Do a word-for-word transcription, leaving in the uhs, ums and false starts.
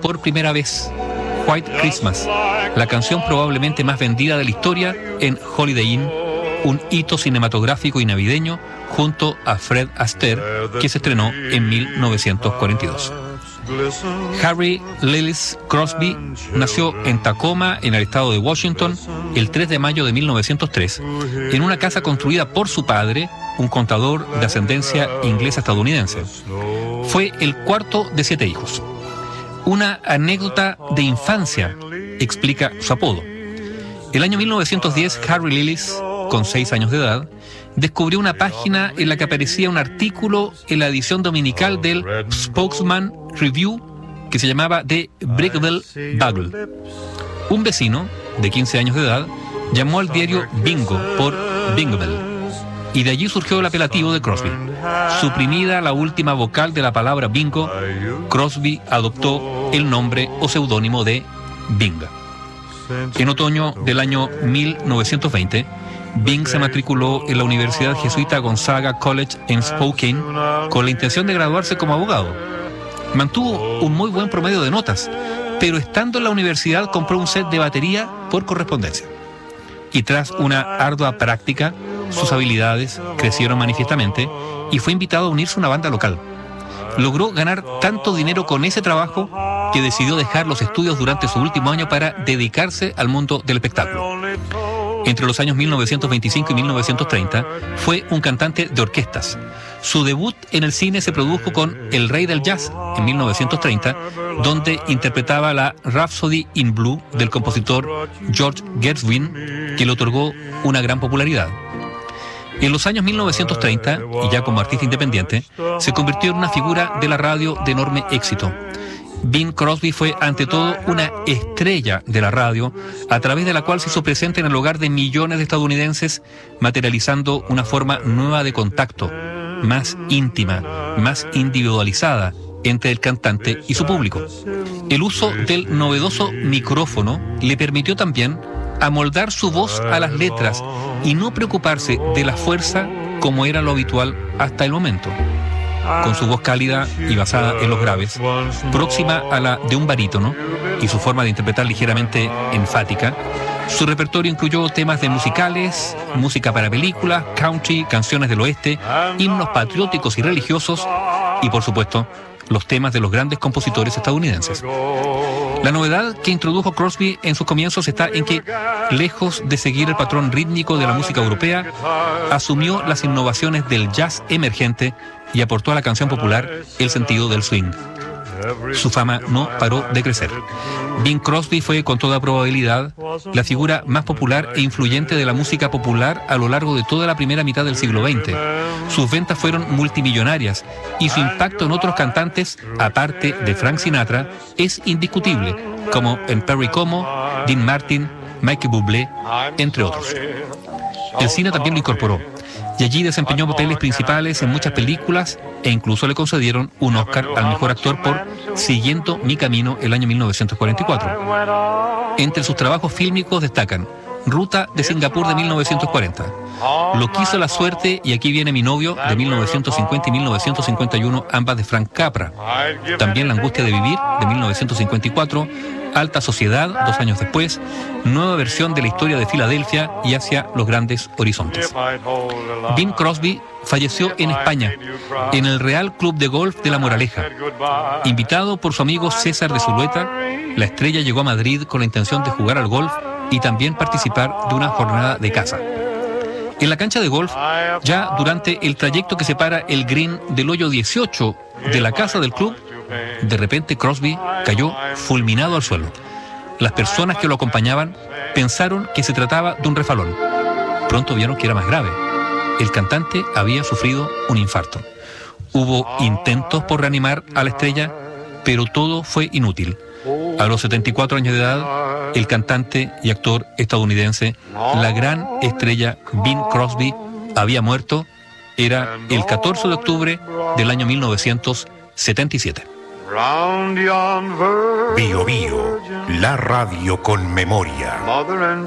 por primera vez White Christmas, la canción probablemente más vendida de la historia en Holiday Inn, un hito cinematográfico y navideño junto a Fred Astaire, que se estrenó en mil novecientos cuarenta y dos. Harry Lillis Crosby nació en Tacoma, en el estado de Washington, el tres de mayo de mil novecientos tres, en una casa construida por su padre, un contador de ascendencia inglesa-estadounidense. Fue el cuarto de siete hijos. Una anécdota de infancia explica su apodo. El año mil novecientos diez, Harry Lillis, con seis años de edad, descubrió una página en la que aparecía un artículo en la edición dominical del Spokesman Review que se llamaba The Brickville Bugle. Un vecino, de quince años de edad, llamó al diario Bingo por Bingville, y de allí surgió el apelativo de Crosby. Suprimida la última vocal de la palabra bingo, Crosby adoptó el nombre o seudónimo de Bing. En otoño del año mil novecientos veinte, Bing se matriculó en la Universidad Jesuita Gonzaga College en Spokane con la intención de graduarse como abogado. Mantuvo un muy buen promedio de notas, pero estando en la universidad compró un set de batería por correspondencia. Y tras una ardua práctica, sus habilidades crecieron manifiestamente y fue invitado a unirse a una banda local. Logró ganar tanto dinero con ese trabajo que decidió dejar los estudios durante su último año para dedicarse al mundo del espectáculo. Entre los años mil novecientos veinticinco y mil novecientos treinta fue un cantante de orquestas. Su debut en el cine se produjo con El Rey del Jazz en mil novecientos treinta, donde interpretaba la Rhapsody in Blue del compositor George Gershwin, que le otorgó una gran popularidad. En los años mil novecientos treinta, y ya como artista independiente, se convirtió en una figura de la radio de enorme éxito. Bing Crosby fue ante todo una estrella de la radio, a través de la cual se hizo presente en el hogar de millones de estadounidenses, materializando una forma nueva de contacto, más íntima, más individualizada entre el cantante y su público. El uso del novedoso micrófono le permitió también amoldar su voz a las letras y no preocuparse de la fuerza como era lo habitual hasta el momento. Con su voz cálida y basada en los graves, próxima a la de un barítono, y su forma de interpretar ligeramente enfática, su repertorio incluyó temas de musicales, música para películas, country, canciones del oeste, himnos patrióticos y religiosos, y por supuesto, los temas de los grandes compositores estadounidenses. La novedad que introdujo Crosby en sus comienzos está en que, lejos de seguir el patrón rítmico de la música europea, asumió las innovaciones del jazz emergente y aportó a la canción popular el sentido del swing. Su fama no paró de crecer. Bing Crosby fue, con toda probabilidad, la figura más popular e influyente de la música popular a lo largo de toda la primera mitad del siglo veinte. Sus ventas fueron multimillonarias y su impacto en otros cantantes, aparte de Frank Sinatra, es indiscutible, como en Perry Como, Dean Martin, Michael Bublé, entre otros. El cine también lo incorporó, y allí desempeñó papeles principales en muchas películas e incluso le concedieron un Oscar al mejor actor por Siguiendo mi camino, el año mil novecientos cuarenta y cuatro. Entre sus trabajos fílmicos destacan Ruta de Singapur de mil novecientos cuarenta, Lo quiso la suerte y aquí viene mi novio de mil novecientos cincuenta y mil novecientos cincuenta y uno, ambas de Frank Capra. También La angustia de vivir de mil novecientos cincuenta y cuatro, Alta sociedad, dos años después, nueva versión de la historia de Filadelfia y Hacia los grandes horizontes. Bing Crosby falleció en España, en el Real Club de Golf de La Moraleja. Invitado por su amigo César de Zulueta, la estrella llegó a Madrid con la intención de jugar al golf y también participar de una jornada de caza. En la cancha de golf, ya durante el trayecto que separa el green del hoyo dieciocho de la casa del club, de repente Crosby cayó fulminado al suelo. Las personas que lo acompañaban pensaron que se trataba de un refalón. Pronto vieron que era más grave. El cantante había sufrido un infarto. Hubo intentos por reanimar a la estrella, pero todo fue inútil. A los setenta y cuatro años de edad, el cantante y actor estadounidense, la gran estrella Bing Crosby, había muerto. Era el catorce de octubre del año mil novecientos setenta y siete. Bio Bio, la radio con memoria.